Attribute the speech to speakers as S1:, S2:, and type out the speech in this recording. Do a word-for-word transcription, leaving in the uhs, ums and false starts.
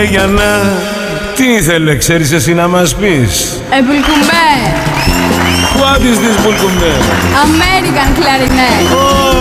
S1: Για να... Τι ήθελε, ξέρεις εσύ να μας πεις?
S2: Επουλκουμπέ.
S1: What is this πουλκουμπέ?
S2: American clarinet.
S1: Oh.